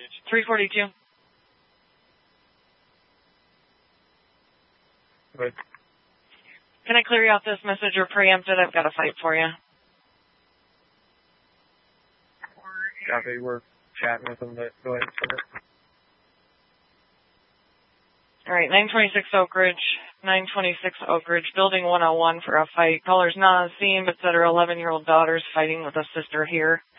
342. Good. Can I clear you off this message or preempt it? I've got a fight for you. Copy. We're chatting with them, but go ahead and send it. All right, 926 Oak Ridge, 926 Oak Ridge, Building 101 for a fight. Caller's not on scene, but said her 11-year-old daughter's fighting with a sister here.